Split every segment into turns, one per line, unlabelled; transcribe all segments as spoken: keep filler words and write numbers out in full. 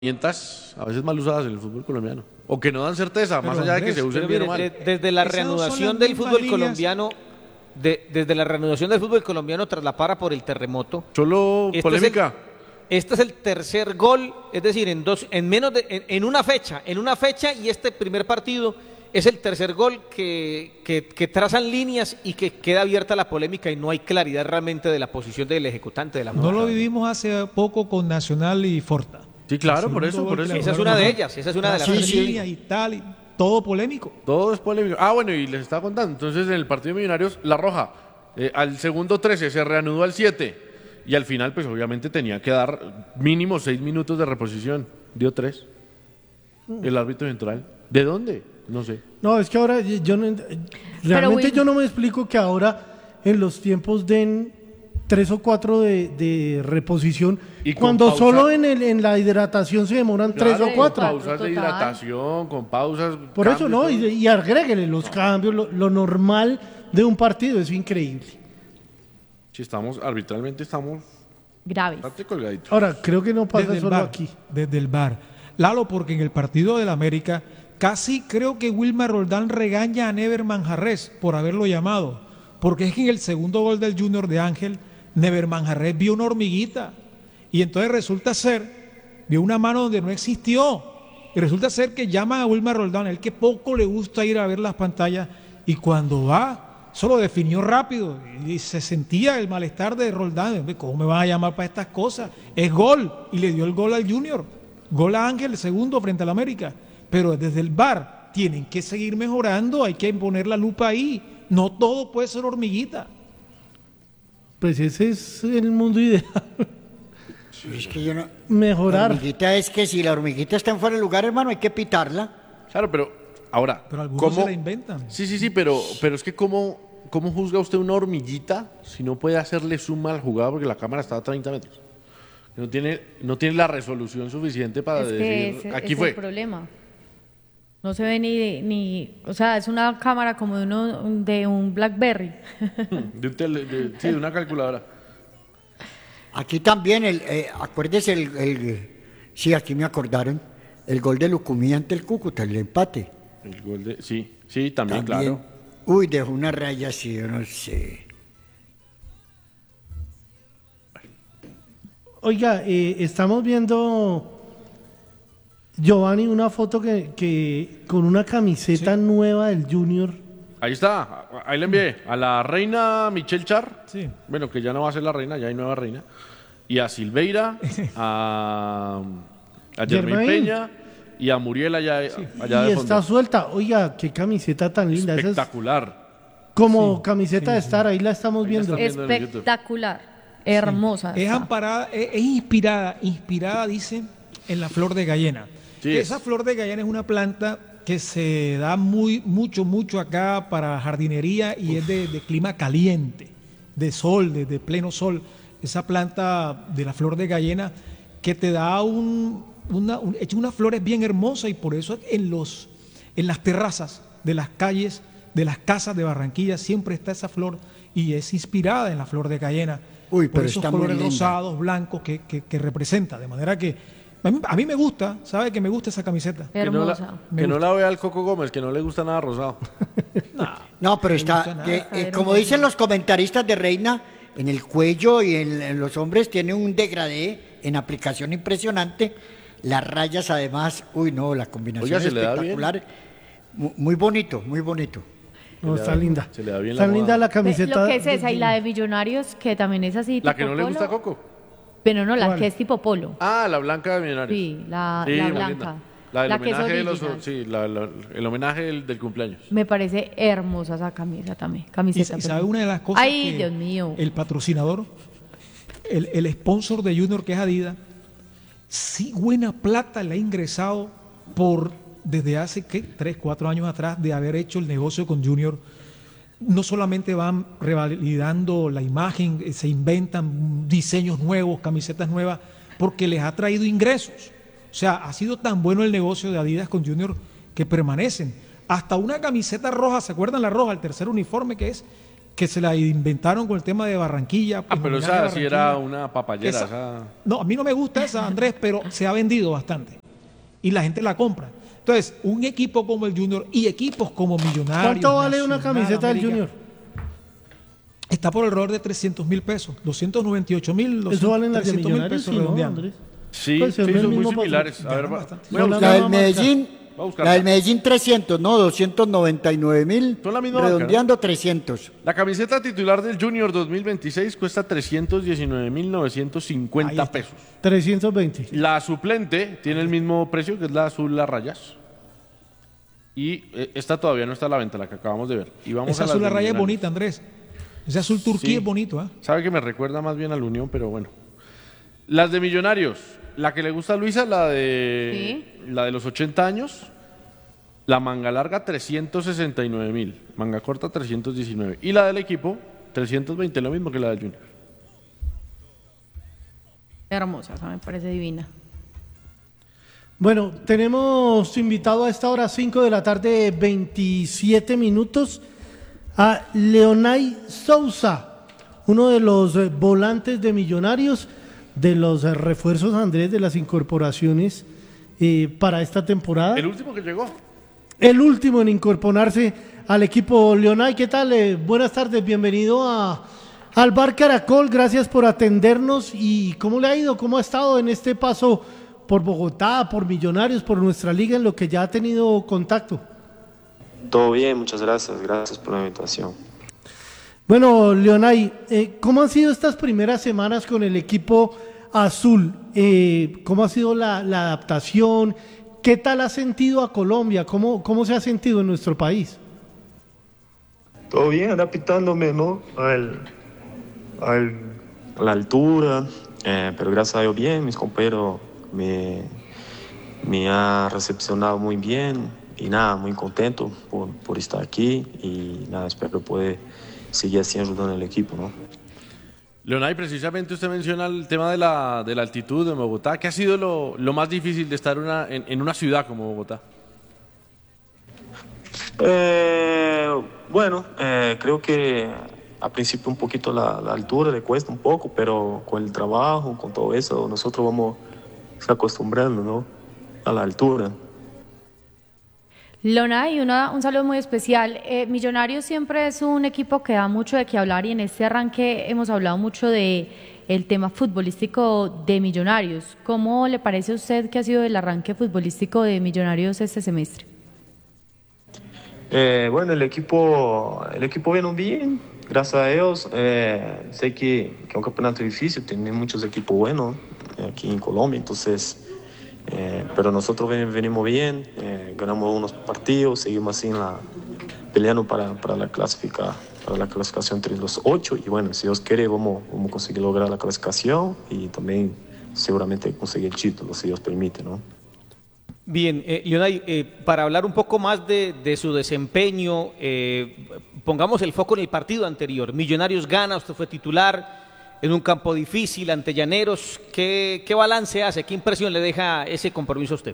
herramientas a veces mal usadas en el fútbol colombiano o que no dan certeza,
Pero
más allá
Andrés,
de que se usen
Pero
bien
mire,
o mal.
de- desde la
Esas no son
reanudación
las
del
mismas
fútbol
líneas.
colombiano, de- desde la reanudación del fútbol colombiano tras la para por el terremoto,
Solo
este
polémica.
es el, este es el tercer gol, es decir, en dos, en menos de, en, en una fecha, en una fecha y este primer partido es el tercer gol que, que, que trazan líneas y que queda abierta la polémica y no hay claridad realmente de la posición del ejecutante de la
No
jugada.
lo vivimos hace poco con Nacional y Forta.
Sí, claro,
El
por eso,
segundo
por
gol
eso.
que le
Esa es
jugaron
una de
a-
ellas, esa es una de las
Trazan
tres.
líneas y tal, y todo polémico.
Todo es polémico. Ah, bueno, y les estaba contando. Entonces, en el partido de Millonarios, La Roja, eh, al segundo trece se reanudó al siete. Y al final, pues obviamente tenía que dar mínimo seis minutos de reposición. Dio tres. El árbitro central. ¿De dónde? No sé.
No, es que ahora yo no, realmente
Will-
yo no me explico que ahora en los tiempos den tres o cuatro de, de reposición
Y con
cuando
pausa.
solo en, el, en la hidratación se demoran tres
Claro,
o cuatro.
Con pausas de
Total.
hidratación, con pausas.
Por eso
cambios,
no,
todo.
y, y agréguele los cambios, lo, lo normal de un partido, es increíble.
Si estamos, arbitralmente estamos
Graves.
bastante colgaditos.
Ahora, creo que no pasa
Desde el
solo
bar,
aquí.
desde el bar. Lalo, porque en el partido del América casi creo que Wilmar Roldán regaña a Never Manjarres por haberlo llamado, porque es que en el segundo gol del Junior de Ángel, Never Manjarres vio una hormiguita y entonces resulta ser, vio una mano donde no existió y resulta ser que llaman a Wilmar Roldán, el que poco le gusta ir a ver las pantallas y cuando va solo definió rápido y se sentía el malestar de Roldán. ¿Cómo me van a llamar para estas cosas? Es gol y le dio el gol al Junior, gol a Ángel, el segundo frente al América. Pero desde el V A R tienen que seguir mejorando, hay que poner la lupa ahí. No todo puede ser hormiguita.
Pues ese es el mundo ideal.
Es que yo no... La
Mejorar.
hormiguita es que si la hormiguita está en fuera de lugar, hermano, hay que pitarla.
Claro, pero ahora,
Pero algunos
¿cómo?
se la inventan.
Sí, sí, sí, pero, pero es que ¿cómo, ¿cómo juzga usted una hormiguita si no puede hacerle suma al jugador porque la cámara está a treinta metros? No tiene, no tiene la resolución suficiente para
Es que
decir,
ese,
aquí
es
fue.
el problema. No se ve ni, ni, o sea, es una cámara como de, uno, de un BlackBerry.
De, un tele- de- sí, de una calculadora.
Aquí también, el, eh, acuérdese, el, el- sí, aquí me acordaron, el gol de Lucumí ante el Cúcuta, el empate.
El gol de, sí, sí, también,
También.
claro.
Uy, dejó una raya así, yo no sé.
Oiga, eh, estamos viendo, Giovanni, una foto que, que con una camiseta nueva del Junior.
Ahí está, ahí le envié a la reina Michelle Char,
Sí.
bueno, que ya no va a ser la reina, ya hay nueva reina, y a Silveira, a, a Germain
Germain.
Peña y a Muriel allá, allá
Y
de
está
fondo.
suelta. Oiga, qué camiseta tan linda. Esa es
Espectacular.
como camiseta de estar, ahí la estamos viendo.
está. viendo en YouTube.
Espectacular. Hermosa.
Es
está.
amparada, es, es inspirada, inspirada, dice, en la flor de gallena.
Sí.
Esa flor de gallena es una planta que se da muy, mucho, mucho acá para jardinería y es de, de clima caliente, de sol, de, de pleno sol. Esa planta de la flor de gallena que te da un, una, un- echa unas flores bien hermosas y por eso en, los, en las terrazas de las calles, de las casas de Barranquilla siempre está esa flor y es inspirada en la flor de gallena.
Uy,
por
pero
esos
está muy
colores
linda.
rosados, blancos que, que, que representa. De manera que a mí, a mí me gusta, ¿sabe que me gusta esa camiseta?
Que no, la,
Hermosa.
Me
que no
gusta.
la vea el Coco Gómez, que no le gusta nada rosado.
No, pero
gusta
está,
nada.
que,
Está
eh, como
hermosa.
dicen los comentaristas de Reina, en el cuello y en, en los hombres tiene un degradé en aplicación impresionante. Las rayas además, uy no, la combinación
Oiga,
es
se le da bien.
espectacular. Mu- Muy bonito, muy bonito.
No,
le
está
da-
linda.
se le da bien la
Está
moda.
linda la
Ve,
camiseta.
Lo que es
del
esa y la de Millonarios, que también es así.
La
tipo
que no le gusta a
polo.
Coco.
Pero no, la
¿Cuál?
que es tipo polo.
Ah, la blanca de Millonarios.
Sí, la,
Sí,
la
muy
blanca.
linda. La del
La que es
homenaje de los,
original.
sí, la- la- el homenaje del, del cumpleaños.
Me parece hermosa esa camisa también.
Y,
Camiseta.
y sabe
perdón.
una de las cosas
Ay,
que
Dios mío.
el patrocinador, el, el sponsor de Junior que es Adidas, sí buena plata le ha ingresado por desde hace ¿qué? tres, cuatro años atrás de haber hecho el negocio con Junior. No solamente van revalidando la imagen, eh, se inventan diseños nuevos, camisetas nuevas, porque les ha traído ingresos. O sea, ha sido tan bueno el negocio de Adidas con Junior que permanecen. Hasta una camiseta roja, ¿se acuerdan la roja, el tercer uniforme que es? que se la inventaron con el tema de Barranquilla.
Ah,
pues,
pero
homenaje a
esa sí era
Barranquilla.
una papayera.
Esa-
esa-
No, a mí no me gusta esa, Andrés, pero se ha vendido bastante. Y la gente la compra. Entonces, un equipo como el Junior y equipos como Millonarios.
¿Cuánto vale una
Nacional,
camiseta del
América,
Junior?
Está por alrededor de trescientos mil pesos. doscientos noventa y ocho mil.
Eso valen las de
trescientos mil
Millonarios,
pesos
sí, ¿no,
redondeando.
Andrés?
Sí,
Pues,
sí,
es el
son muy
mismo
similares.
patrón.
A ver,
Ganan
va-
bastante.
voy a
No,
buscar.
La
la
del
vamos a marcar.
Medellín,
Voy a buscarla.
la del Medellín trescientos, no, doscientos noventa y nueve mil,
Son la misma marca,
redondeando trescientos.
La camiseta titular del Junior dos mil veintiséis cuesta trescientos diecinueve mil novecientos
Ahí
cincuenta
está.
pesos.
trescientos veinte.
La suplente tiene el mismo precio, que es la azul a rayas. Y eh, esta todavía no está a la venta, la que acabamos de ver. Y vamos
Esa
a las
azul
de
a raya es
Millonarios.
bonita, Andrés. Ese azul turquí
Sí.
es bonito, ¿ah?
Sabe que me recuerda más bien al Unión, pero bueno. Las de Millonarios, la que le gusta a Luisa, la de la de los ochenta años, la manga larga trescientos sesenta y nueve mil, manga corta trescientos diecinueve y la del equipo trescientos veinte, lo mismo que la del Junior.
Hermosa, esa me parece divina.
Bueno, tenemos invitado a esta hora cinco de la tarde, veintisiete minutos, a Leonay Sousa, uno de los eh, volantes de Millonarios, de los eh, refuerzos, Andrés, de las incorporaciones eh, para esta temporada.
El último que llegó.
El último en incorporarse al equipo. Leonay, ¿qué tal? Eh, buenas tardes, bienvenido a, al Bar Caracol, gracias por atendernos. ¿Y cómo le ha ido? ¿Cómo ha estado en este paso por Bogotá, por Millonarios, por nuestra liga, en lo que ya ha tenido contacto?
Todo bien, muchas gracias, gracias por la invitación.
Bueno, Leonay, eh, ¿cómo han sido estas primeras semanas con el equipo azul? Eh, ¿Cómo ha sido la, la adaptación? ¿Qué tal ha sentido a Colombia? ¿Cómo, cómo se ha sentido en nuestro país?
Todo bien, adaptándome, ¿no? Al, al- a la altura, eh, pero gracias a Dios bien, mis compañeros me, me han recepcionado muy bien y nada, muy contento por, por estar aquí y nada, espero poder seguir así ayudando al equipo, ¿no?
Leonay, precisamente usted menciona el tema de la, de la altitud de Bogotá. ¿Qué ha sido lo, lo más difícil de estar una- en, en una ciudad como Bogotá?
Eh, bueno, eh, creo que al principio un poquito la, la altura le cuesta un poco, pero con el trabajo, con todo eso, nosotros vamos se acostumbrando, ¿no? A la altura.
Lona, y una, un saludo muy especial. Eh, Millonarios siempre es un equipo que da mucho de qué hablar y en este arranque hemos hablado mucho de el tema futbolístico de Millonarios. ¿Cómo le parece a usted que ha sido el arranque futbolístico de Millonarios este semestre?
Eh, bueno, el equipo, el equipo viene bien, gracias a Dios. Eh, sé que, que es un campeonato difícil, tiene muchos equipos buenos aquí en Colombia, entonces, eh, pero nosotros ven- venimos bien, eh, ganamos unos partidos, seguimos así en la, peleando para, para, la clasifica, para la clasificación entre los ocho y bueno, si Dios quiere vamos, vamos a conseguir lograr la clasificación y también seguramente conseguir el título, si Dios permite, ¿no?
Bien, eh, Leonay, eh, para hablar un poco más de, de su desempeño, eh, pongamos el foco en el partido anterior. Millonarios gana, usted fue titular en un campo difícil ante Llaneros. ¿Qué, qué balance hace? ¿Qué impresión le deja ese compromiso a usted?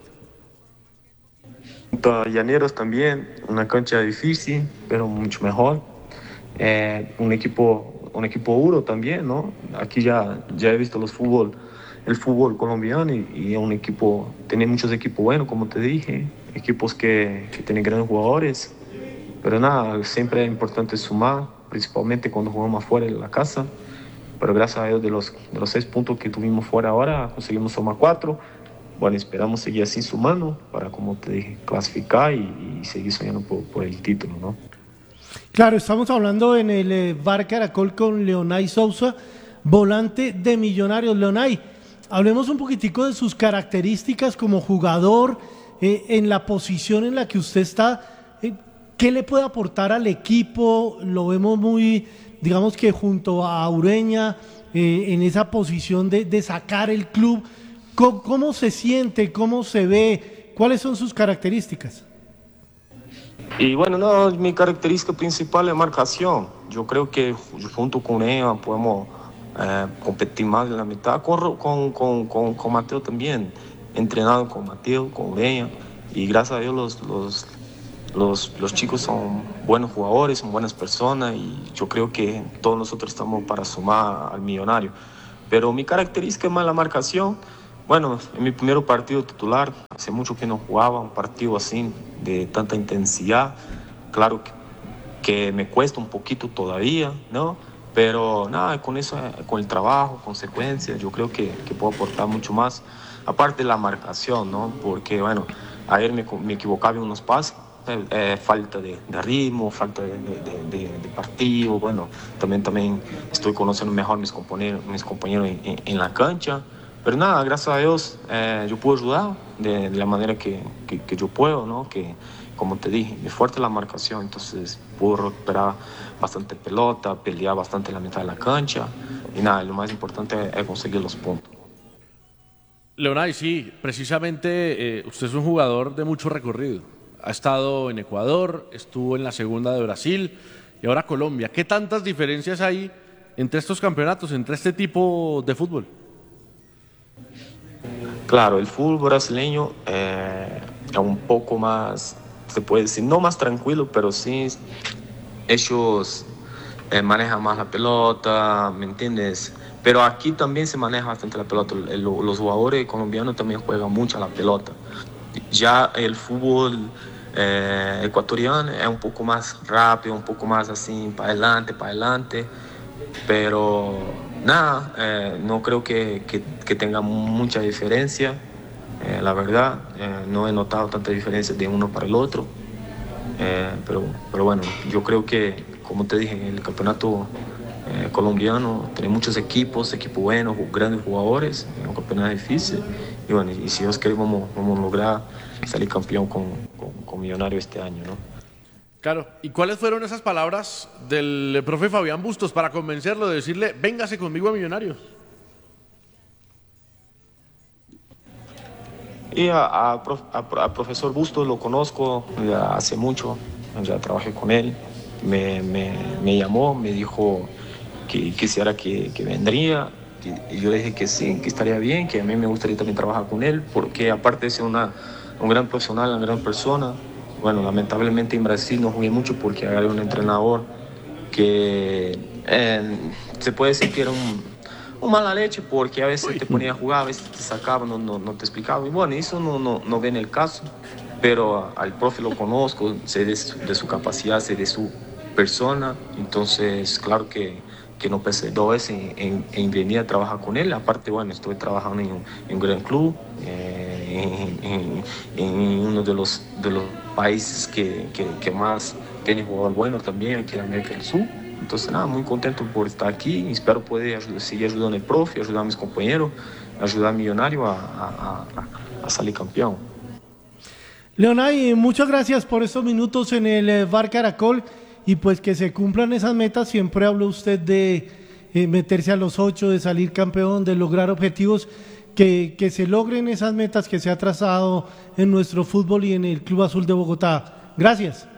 Junto a Llaneros también, una cancha difícil, pero mucho mejor. Eh, un equipo un equipo duro también, ¿no? Aquí ya, ya he visto los fútbol, el fútbol colombiano y, y un equipo, tiene muchos equipos buenos, como te dije, equipos que, que tienen grandes jugadores, pero nada, siempre es importante sumar, principalmente cuando jugamos afuera de la casa, pero gracias a Dios de los, de los seis puntos que tuvimos fuera ahora, conseguimos sumar cuatro. Bueno, esperamos seguir así sumando para, como te dije, clasificar y, y seguir soñando por, por el título, ¿no?
Claro, estamos hablando en el eh, Bar Caracol con Leonay Sousa, volante de Millonarios. Leonay, hablemos un poquitico de sus características como jugador, eh, en la posición en la que usted está. Eh, ¿Qué le puede aportar al equipo? Lo vemos muy, digamos que junto a Ureña, eh, en esa posición de, de sacar el club. ¿Cómo, ¿Cómo se siente? ¿Cómo se ve? ¿Cuáles son sus características?
Y bueno, no, mi característica principal es marcación. Yo creo que junto con ella podemos eh, competir más en la mitad, con, con, con, con, con Mateo también, entrenado con Mateo, con ella, y gracias a Dios los, los, los, los chicos son buenos jugadores, son buenas personas y yo creo que todos nosotros estamos para sumar al Millonario. Pero mi característica es más la marcación. Bueno, en mi primer partido titular, hace mucho que no jugaba un partido así de tanta intensidad. Claro que, que me cuesta un poquito todavía, ¿no? Pero nada, con eso, con el trabajo, consecuencias, yo creo que, que puedo aportar mucho más. Aparte de la marcación, ¿no? Porque, bueno, ayer me, me equivocaba en unos pases. Eh, falta de, de ritmo, falta de, de, de, de partido, bueno, también, también estoy conociendo mejor mis compañeros, mis compañeros en, en, en la cancha, pero nada, gracias a Dios eh, yo puedo ayudar de, de la manera que, que, que yo puedo, ¿no? Que como te dije, es fuerte la marcación, entonces puedo recuperar bastante pelota, pelear bastante en la mitad de la cancha y nada, lo más importante es conseguir los puntos.
Leonay, sí, precisamente eh, usted es un jugador de mucho recorrido. Ha estado en Ecuador, estuvo en la segunda de Brasil y ahora Colombia. ¿Qué tantas diferencias hay entre estos campeonatos, entre este tipo de fútbol?
Claro, el fútbol brasileño eh, es un poco más, se puede decir, no más tranquilo, pero sí ellos eh, manejan más la pelota, ¿me entiendes? Pero aquí también se maneja bastante la pelota. El, los jugadores colombianos también juegan mucho a la pelota. Ya el fútbol eh, ecuatoriano es un poco más rápido, un poco más así, para adelante, para adelante. Pero nada, eh, no creo que, que, que tenga mucha diferencia. Eh, la verdad, eh, no he notado tanta diferencia de uno para el otro. Eh, pero, pero bueno, yo creo que, como te dije, el campeonato eh, colombiano tiene muchos equipos, equipos buenos, grandes jugadores, es un campeonato difícil. Y bueno, y si Dios quiere vamos, vamos a lograr salir campeón con, con, con Millonario este año, ¿no?
Claro, ¿y cuáles fueron esas palabras del profe Fabián Bustos para convencerlo de decirle, véngase conmigo a Millonarios?
Y a, a, a, a profesor Bustos lo conozco ya hace mucho, ya trabajé con él, me, me, me llamó, me dijo que quisiera que, que vendría. Y yo le dije que sí, que estaría bien, que a mí me gustaría también trabajar con él, porque aparte de ser una, un gran profesional, una gran persona, bueno, lamentablemente en Brasil no jugué mucho porque agarré un entrenador que eh, se puede decir que era un, un mala leche, porque a veces te ponía a jugar, a veces te sacaba, no, no, no te explicaba. Y bueno, eso no, no, no viene el caso, pero al profe lo conozco, sé de su, de su capacidad, sé de su persona, entonces claro que que no pensé dos veces en, en, en venir a trabajar con él. Aparte, bueno, estoy trabajando en, en un gran club, eh, en, en, en uno de los, de los países que, que, que más tiene jugador bueno también, aquí en América del Sur. Entonces, nada, muy contento por estar aquí. Espero poder ayudar, seguir ayudando al profe, ayudar a mis compañeros, ayudar a Millonario a, a, a, a salir campeón.
Leonay, muchas gracias por estos minutos en el Bar Caracol. Y pues que se cumplan esas metas. Siempre habló usted de eh, meterse a los ocho, de salir campeón, de lograr objetivos, que, que se logren esas metas que se ha trazado en nuestro fútbol y en el Club Azul de Bogotá. Gracias.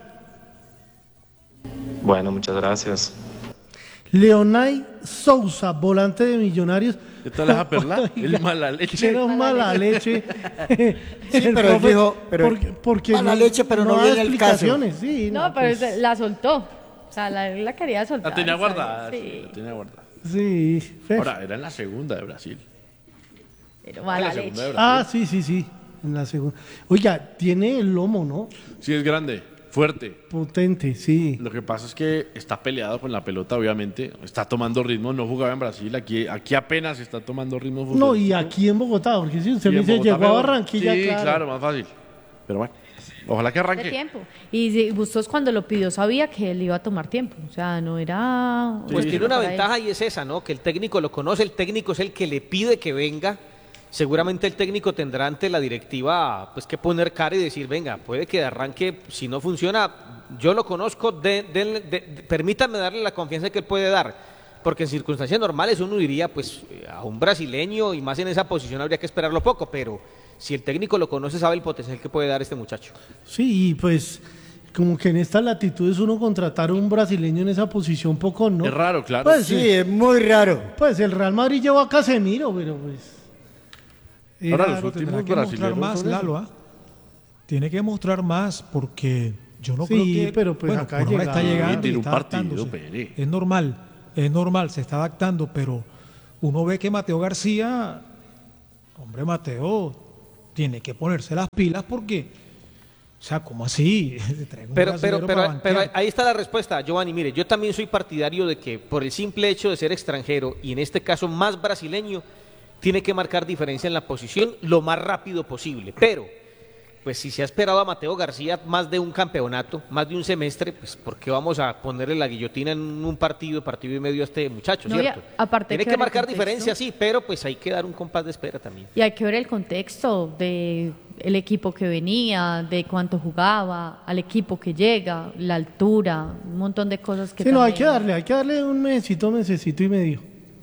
Bueno, muchas gracias.
Leonay Sousa, volante de Millonarios.
¿Qué tal esa perla? El mala leche.
Era un mala leche.
Sí, pero él dijo, pero
porque, porque
mala
no,
leche, pero no,
da
viene el caso.
explicaciones, sí,
No,
no,
pero
pues,
la soltó. O sea, la, la quería soltar.
La tenía
¿sabes?
guardada.
Sí.
La tenía guardada.
sí.
Ahora, era en la segunda de Brasil.
Pero
En
mala
la segunda
leche.
de Brasil.
Ah, sí, sí, sí. En la segunda. Oiga, tiene el lomo, ¿no?
Sí, es grande, fuerte.
Potente, sí.
Lo que pasa es que está peleado con la pelota, obviamente. Está tomando ritmo, no jugaba en Brasil. Aquí, aquí apenas está tomando ritmo.
No, y
futbolístico.
aquí en Bogotá, porque si usted
Y
me
en
dice,
Bogotá
llegó a
mejor.
Barranquilla,
Sí,
claro.
claro, más fácil. Pero bueno, ojalá que
De
arranque.
tiempo. Y si Bustos cuando lo pidió sabía que él iba a tomar tiempo. O sea, no era...
Pues
Sí.
tiene una
para él.
ventaja y es esa, ¿no? Que el técnico lo conoce, el técnico es el que le pide que venga. Seguramente el técnico tendrá ante la directiva pues que poner cara y decir, venga, puede que de arranque, si no funciona, yo lo conozco, de, de, de, de, permítame darle la confianza que él puede dar. Porque en circunstancias normales uno diría, pues a un brasileño y más en esa posición habría que esperarlo poco, pero si el técnico lo conoce sabe el potencial que puede dar este muchacho.
Sí, y pues como que en estas latitudes uno contratar a un brasileño en esa posición poco, ¿no?
Es raro, claro.
Pues
Sí,
sí,
es muy raro.
pues el Real Madrid llevó a Casemiro, pero pues...
Ahora,
era-
los últimos
Tendrá que mostrar
brasileños
más,
son eso.
Lalo, ¿ah? Tiene que mostrar más porque Yo no
Sí,
creo que.
pero pues
bueno,
acaba
por
de
ahora está
llegar.
llegando. y
Tiene un
está
partido,
adaptándose.
Pere.
Es normal, es normal, se está adaptando, pero uno ve que Mateo García, hombre, Mateo, tiene que ponerse las pilas porque, o sea, ¿cómo así? Trae un
Pero, pero,
brasilero
pero,
para
pero
banquear.
ahí está la respuesta, Giovanni. Mire, yo también soy partidario de que por el simple hecho de ser extranjero y en este caso más brasileño, tiene que marcar diferencia en la posición lo más rápido posible. Pero, pues si se ha esperado a Mateo García más de un campeonato, más de un semestre, pues ¿por qué vamos a ponerle la guillotina en un partido, partido y medio a este muchacho,
No, y
cierto?
a- aparte
tiene
que
que
ver el
marcar
contexto.
diferencia, sí, pero pues hay que dar un compás de espera también.
Y hay que ver el contexto de el equipo que venía, de cuánto jugaba, al equipo que llega, la altura, un montón de cosas que
Sí, no, hay
también-
que darle, hay que darle un mesecito, mesecito y medio.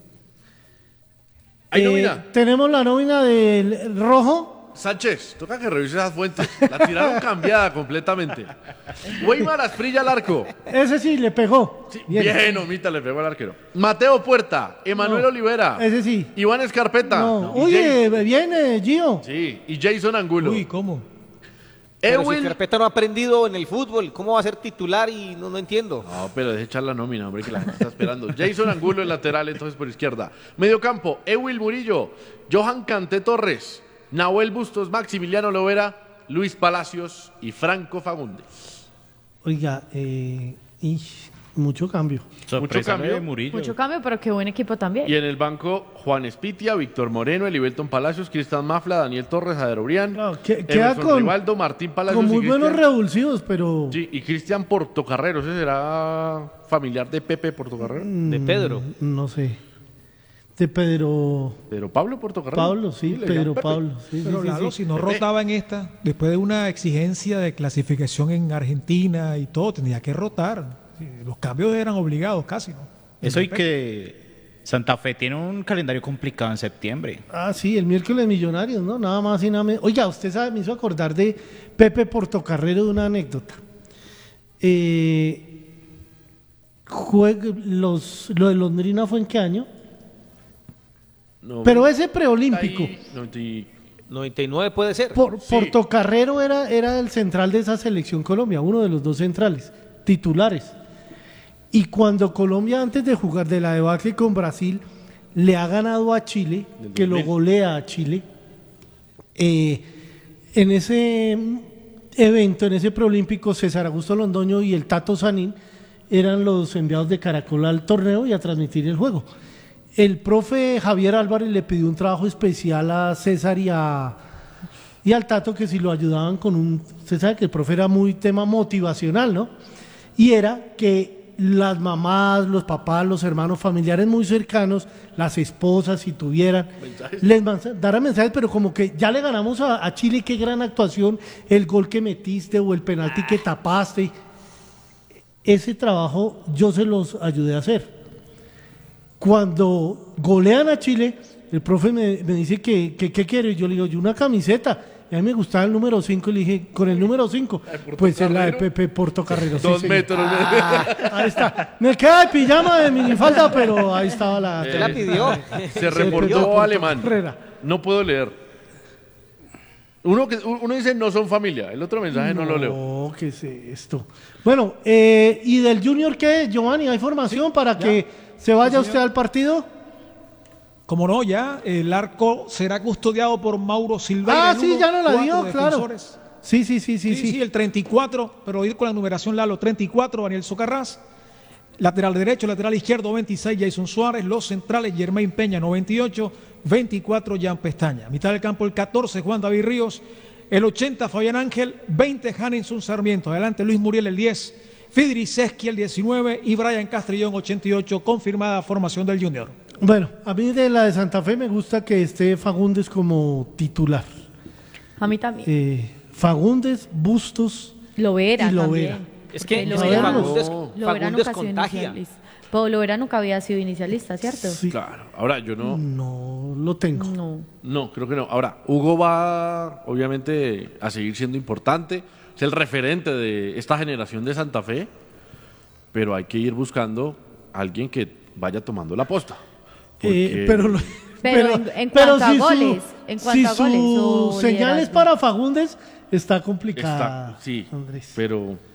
Hay
Eh,
nómina.
Tenemos la nómina del rojo.
Sánchez, toca que revise esas fuentes. La tiraron cambiada completamente. Weimar Asprilla al arco.
Ese sí, le pegó.
Sí,
Bien.
bien, Omita le pegó al arquero. Mateo Puerta, Emanuel
No,
Olivera.
ese sí.
Iván Escarpeta.
No.
y
Oye, viene Gio.
Jay- sí, y Jason Angulo.
Uy, ¿cómo?
Pero si
Ewil.
Carpeta no ha aprendido en el fútbol, ¿cómo va a ser titular? Y no, no entiendo.
No, pero deje echar la nómina, hombre, que la gente está esperando. Jason Angulo en lateral, entonces por izquierda. Mediocampo, Ewil Murillo, Johan Canté Torres, Nahuel Bustos, Maximiliano Lovera, Luis Palacios y Franco Fagundes.
Oiga, eh, ish, mucho cambio.
Sorpresa
cambio.
de Murillo.
Mucho cambio, pero qué buen equipo también.
Y en el banco, Juan Espitia, Víctor Moreno, Elivelton Palacios, Cristian Mafla, Daniel Torres, Jader Obrián,
Claro, que- queda
Emerson
con-
Rivaldo, Martín Palacios
Con
y
muy buenos
Cristian-
revulsivos, pero
Sí, y Cristian Portocarrero, ¿ese será familiar de Pepe Portocarrero?
De Pedro.
no sé. De Pedro
Pero Pablo Portocarrero.
Pablo, sí,
le
Pedro
llaman Pepe.
Pablo. Sí,
Pero
sí, sí,
Lalo,
sí.
si no rotaba en esta, después de una exigencia de clasificación en Argentina y todo, tenía que rotar. Sí, los cambios eran obligados casi, ¿no?
Eso y que Santa Fe tiene un calendario complicado en septiembre.
Ah, sí, el miércoles Millonarios, ¿no? Nada más y nada menos. Oiga, usted sabe, me hizo acordar de Pepe Portocarrero de una anécdota. Eh, jueg- los, lo de Londrina fue en qué año?
No,
Pero ese preolímpico.
ahí, noventa y-
noventa y nueve puede ser.
Por,
Sí.
Portocarrero era, era el central de esa selección Colombia, uno de los dos centrales, titulares. Y cuando Colombia, antes de jugar de la debacle con Brasil, le ha ganado a Chile,
Del
que lo
dos mil.
golea a Chile, eh, en ese evento, en ese preolímpico, César Augusto Londoño y el Tato Sanín eran los enviados de Caracol al torneo y a transmitir el juego. El profe Javier Álvarez le pidió un trabajo especial a César y a y al Tato que si lo ayudaban con un, usted sabe que el profe era muy tema motivacional, ¿no? Y era que las mamás, los papás, los hermanos familiares muy cercanos, las esposas si tuvieran, les mansa- daran mensajes, pero como que ya le ganamos a, a Chile, qué gran actuación, el gol que metiste o el penalti que tapaste. Ese trabajo yo se los ayudé a hacer. Cuando golean a Chile, el profe me, me dice que, que qué quiere, y yo le digo, yo una camiseta. Y a mí me gustaba el número cinco, y le dije, con el número cinco, pues es la de Pepe Portocarrero. sí,
Dos
señor.
metros.
Ah, ahí está. Me queda de pijama de minifalda, pero ahí estaba la...
Usted la pidió.
Se
Pepe
reportó alemán.
Portocarrera.
No puedo leer. Uno, que, uno dice no son familia, el otro mensaje no, lo leo.
No, ¿qué es esto? Bueno, eh, ¿y del Junior qué, Giovanni? ¿Hay formación para que se vaya usted al partido?
Como no, ya el arco será custodiado por Mauro Silveira.
Ah,
el
sí,
uno,
ya no la
cuatro
dio, claro.
defensores.
Sí, sí, sí, sí,
Sí,
sí.
sí, el treinta y cuatro, pero ir con la numeración Lalo, treinta y cuatro, Daniel Socarrás. Lateral derecho, lateral izquierdo, veintiséis, Jason Suárez. Los centrales, Germain Peña, noventa y ocho, veinticuatro, Jan Pestaña. Mitad del campo, el catorce, Juan David Ríos. El ochenta, Fabián Ángel. veinte, Hanninson Sarmiento. Adelante, Luis Muriel, el diez. Fidri Seschi, el diecinueve. Y Brian Castrillón, ochenta y ocho. Confirmada formación del Junior.
Bueno, a mí de la de Santa Fe me gusta que esté Fagundes como titular.
A mí también.
Eh, Fagundes, Bustos
Lovera
y Lovera.
también.
Es que,
Porque
es que
Lovera-
Fagundes,
Lovera
Fagundes
nunca ha sido
contagia.
inicialista. Pero Lovera nunca había sido inicialista, ¿cierto?
Sí,
Claro. Ahora, yo no.
no lo tengo.
No.
No, creo que no. Ahora, Hugo va, obviamente, a seguir siendo importante. Es el referente de esta generación de Santa Fe. Pero hay que ir buscando a alguien que vaya tomando la posta.
Eh,
Porque-
pero lo-
Pero en- en cuanto a goles, en cuanto
si
a goles
su
o
señal es
liderazgo.
para Fagundes, está complicada,
Está, sí,
Andrés.
pero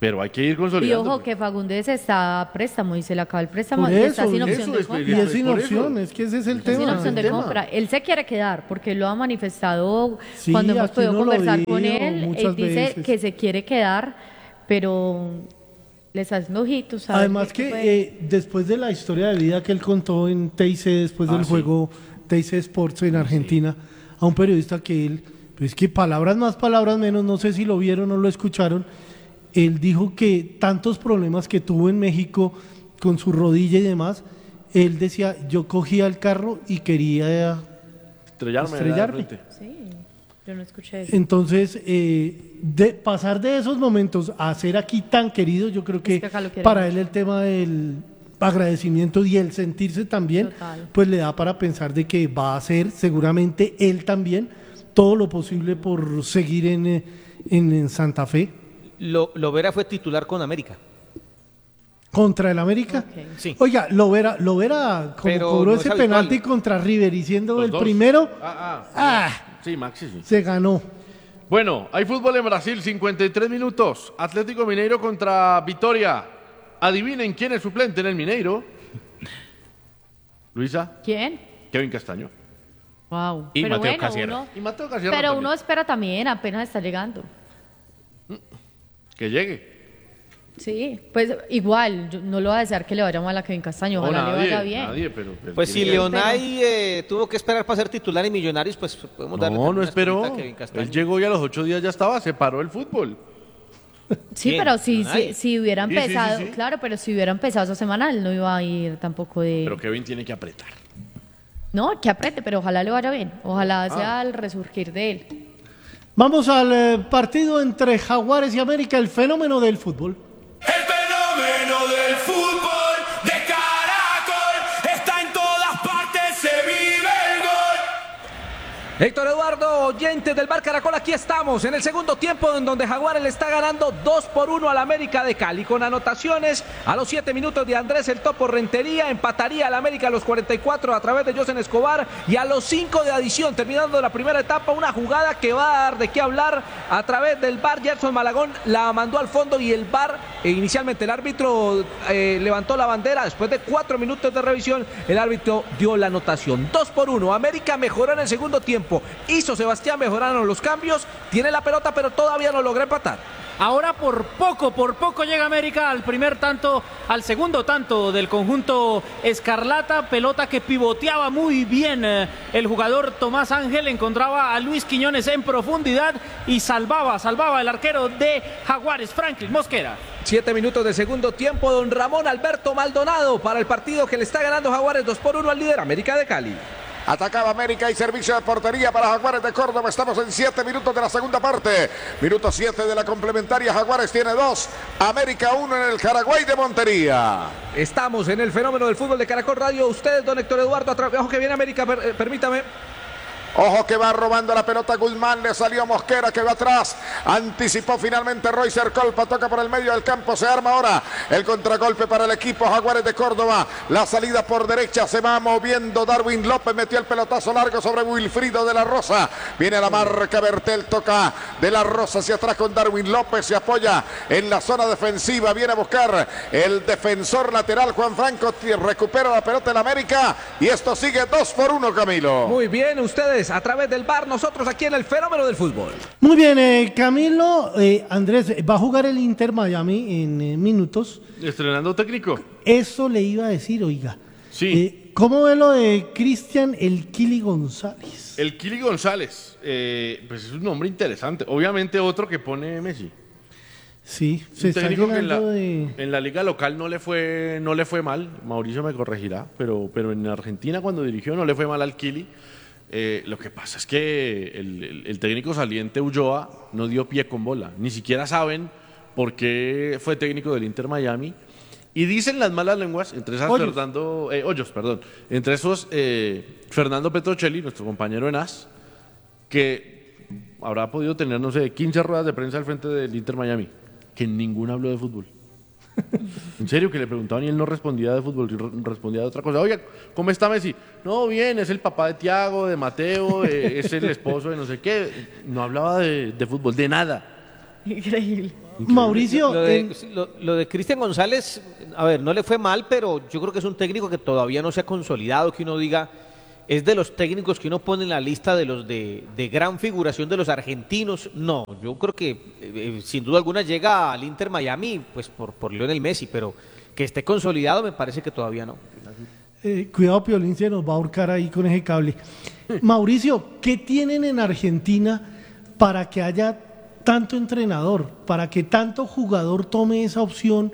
pero hay que ir
Y
consolidando.
ojo que Fagundes está a préstamo y se le acaba el préstamo
Por
y está
eso,
sin
eso
opción de
es,
compra.
Y es sin
por eso.
opción, es que ese es el
Está sin
tema.
opción de
tema.
compra. Él se quiere quedar porque lo ha manifestado
Sí,
cuando hemos
aquí
podido
uno lo
conversar
dijo
con él.
muchas
Él dice
veces.
que se quiere quedar, pero le está haciendo ojitos. ¿sabes?
Además
¿Qué
que
puede?
eh, después de la historia de vida que él contó en T I C, después
Ah,
del
sí.
juego T I C Sports en Argentina, a un periodista que él, pues que palabras más, palabras menos, no sé si lo vieron o lo escucharon, él dijo que tantos problemas que tuvo en México con su rodilla y demás, él decía, yo cogía el carro y quería
Estrellarme. allá de
estrellarme.
frente.
Sí, yo no escuché eso.
Entonces, eh, de pasar de esos momentos a ser aquí tan querido, yo creo que,
que acá lo quieren
para
mucho.
él el tema del agradecimiento y el sentirse también,
Total.
pues le da para pensar de que va a hacer seguramente él también todo lo posible por seguir en, eh, en, en Santa Fe
Lo, Lovera fue titular con América.
contra el América.
Ok.
Sí.
Oiga, Lovera, Lovera como
Pero
cobró
no es
ese
habitual.
penalti contra River y siendo
Los
el
dos.
primero,
Ah, ah.
ah,
Sí, Maxi, sí.
se ganó.
Bueno, hay fútbol en Brasil, cincuenta y tres minutos. Atlético Mineiro contra Vitória. Adivinen quién es suplente en el Mineiro. Luisa,
¿Quién?
Kevin Castaño.
Wow.
Y
pero
Mateo
bueno,
Casierra.
uno,
Y Mateo Casierra
pero
también.
uno espera también, apenas está llegando.
Que llegue.
Sí, pues igual, yo no lo voy a desear que le vaya mal a Kevin Castaño,
No,
ojalá
nadie,
le vaya bien.
nadie, pero, pero
Pues si
tiene que-
Leonay eh, tuvo que esperar para ser titular en Millonarios, pues podemos darle
No,
también
no
una
esperó.
esperita a Kevin Castaño.
Él llegó y a los ocho días ya estaba, se paró el fútbol.
Sí,
¿Quién?
pero si,
Leonay.
si, si hubiera
Sí, sí, sí,
empezado,
sí.
claro, pero si hubiera empezado esa semana, él no iba a ir tampoco de...
Pero Kevin tiene que apretar.
No, que apriete, pero ojalá le vaya bien, ojalá
Ah.
sea el resurgir de él.
Vamos al eh, partido entre Jaguares y América, el fenómeno del fútbol.
El fenómeno del fútbol de Caracol está en todas partes, se vive el gol.
Héctor Eduardo, oyentes del Bar Caracol, aquí estamos en el segundo tiempo en donde Jaguares le está ganando dos por uno al América de Cali con anotaciones a los siete minutos de Andrés el Topo Rentería, empataría al América a los cuarenta y cuatro a través de Josen Escobar y a los cinco de adición, terminando la primera etapa, una jugada que va a dar de qué hablar a través del V A R. Gerson Malagón la mandó al fondo y el V A R, eh, inicialmente el árbitro eh, levantó la bandera, después de cuatro minutos de revisión el árbitro dio la anotación, dos por uno, América mejoró en el segundo tiempo. Hizo Sebastián, mejoraron los cambios, tiene la pelota pero todavía no logra empatar.
Ahora por poco, por poco llega América al primer tanto, al segundo tanto del conjunto Escarlata, pelota que pivoteaba muy bien eh, el jugador Tomás Ángel, encontraba a Luis Quiñones en profundidad y salvaba, salvaba el arquero de Jaguares, Franklin Mosquera.
Siete minutos del segundo tiempo, don Ramón Alberto Maldonado para el partido que le está ganando Jaguares dos por uno al líder América de Cali.
Atacaba América y servicio de portería para Jaguares de Córdoba. Estamos en siete minutos de la segunda parte. Minuto siete de la complementaria. Jaguares tiene dos. América uno en el Caraguay de Montería.
Estamos en el fenómeno del fútbol de Caracol Radio. Ustedes, don Héctor Eduardo, a tra- ojo que viene América, per- eh, permítame.
Ojo que va robando la pelota Guzmán, le salió Mosquera que va atrás, anticipó finalmente Roycer Colpa, toca por el medio del campo, se arma ahora el contragolpe para el equipo Jaguares de Córdoba, la salida por derecha se va moviendo Darwin López, metió el pelotazo largo sobre Wilfrido de la Rosa, viene a la marca Bertel, toca de la Rosa hacia atrás con Darwin López, se apoya en la zona defensiva, viene a buscar el defensor lateral Juan Franco, recupera la pelota en América y esto sigue dos por uno, Camilo.
Muy bien, ustedes a través del V A R, nosotros aquí en el fenómeno del fútbol.
Muy bien, eh, Camilo, eh, Andrés, va a jugar el Inter Miami en eh, minutos.
Estrenando técnico.
Eso le iba a decir, oiga.
Sí.
Eh, ¿Cómo ve lo de Cristian El Kili González?
El Kili González, eh, pues es un nombre interesante. Obviamente otro que pone Messi.
Sí, se
Un
está
técnico que en la,
llenando de...
en la liga local no le fue no le fue mal, Mauricio me corregirá, pero, pero en Argentina cuando dirigió no le fue mal al Kili. Eh, lo que pasa es que el, el- el técnico saliente Ulloa no dio pie con bola. Ni siquiera saben por qué fue técnico del Inter Miami. Y dicen las malas lenguas, entre esas
Hoyos.
Fernando, eh, Hoyos, perdón, entre esos eh, Fernando Petrocelli, nuestro compañero en A S, que habrá podido tener, no sé, quince ruedas de prensa al frente del Inter Miami, que ninguna habló de fútbol. En serio, que le preguntaban y él no respondía de fútbol, re- respondía de otra cosa. Oiga, ¿cómo está Messi? No, bien, es el papá de Tiago, de Mateo, eh, es el esposo de no sé qué. No hablaba de, de fútbol, de nada.
Increíble.
Mauricio,
Lo de,
en-
lo, lo de Cristian González, a ver, no le fue mal, pero yo creo que es un técnico que todavía no se ha consolidado, que uno diga, es de los técnicos que uno pone en la lista de los de, de gran figuración de los argentinos. No, yo creo que eh, sin duda alguna llega al Inter Miami, pues por, por Lionel Messi, pero que esté consolidado me parece que todavía no.
Eh, cuidado, Piolín se nos va a ahorcar ahí con ese cable. Mauricio, ¿qué tienen en Argentina para que haya tanto entrenador, para que tanto jugador tome esa opción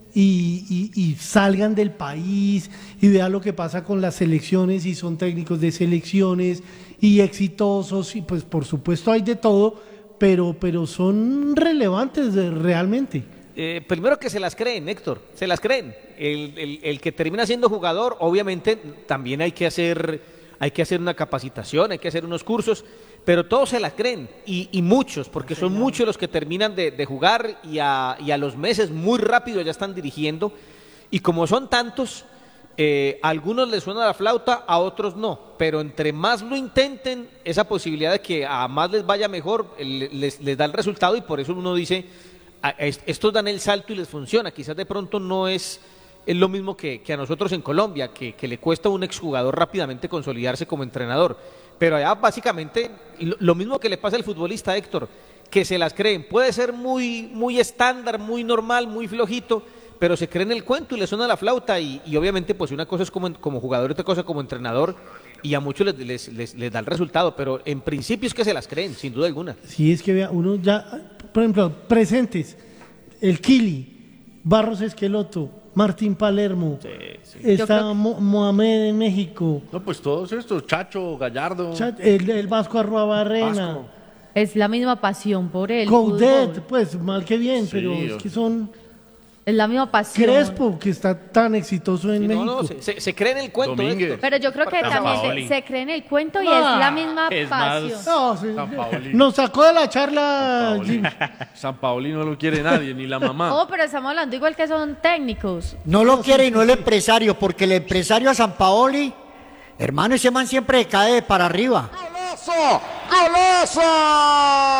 y, y- y salgan del país y vean lo que pasa con las selecciones y son técnicos de selecciones y exitosos y pues por supuesto hay de todo, pero, pero son relevantes de- realmente?
Eh, primero que se las creen, Héctor, se las creen. El, el- el que termina siendo jugador, obviamente, también hay que hacer, hay que hacer una capacitación, hay que hacer unos cursos, pero todos se las creen, y, y muchos, porque son muchos los que terminan de, de jugar y a, y a los meses muy rápido ya están dirigiendo, y como son tantos, eh, a algunos les suena la flauta, a otros no, pero entre más lo intenten, esa posibilidad de que a más les vaya mejor, el- les, les da el resultado, y por eso uno dice, a- es- estos dan el salto y les funciona. Quizás de pronto no es, es lo mismo que, que a nosotros en Colombia, que, que le cuesta a un exjugador rápidamente consolidarse como entrenador. Pero allá básicamente lo, lo mismo que le pasa al futbolista, Héctor, que se las creen. Puede ser muy, muy estándar, muy normal, muy flojito, pero se creen el cuento y le suena la flauta. Y, y obviamente pues una cosa es como, como jugador y otra cosa como entrenador, y a muchos les, les, les, les da el resultado, pero en principio es que se las creen, sin duda alguna.
Sí, es que vea, uno ya, por ejemplo, presentes, el Kili, Barros Esqueloto, Martín Palermo, está Mo- Mohamed en México,
No, pues todos estos, Chacho, Gallardo.
Cha- el, el Vasco Arruabarrena,
Vasco.
Es la misma pasión por el
Coudet,
fútbol.
pues mal que bien,
Sí,
pero es
o-
que son
Es la misma pasión.
Crespo, que está tan exitoso en
Sí,
México.
no, no, se, se, se creen el cuento,
Domínguez.
Héctor.
Pero yo creo que también
Sampaoli.
se, se cree en el cuento y
Ah,
es la misma
es más-
pasión.
No, sí.
Sampaoli.
Nos sacó de la charla Jim.
San Paoli no lo quiere nadie, ni la mamá.
Oh, pero estamos hablando igual que son técnicos.
No lo quiere y no el empresario, porque el empresario a San Paoli, hermano, ese man siempre cae para arriba.
¡Golazo! ¡Golazo!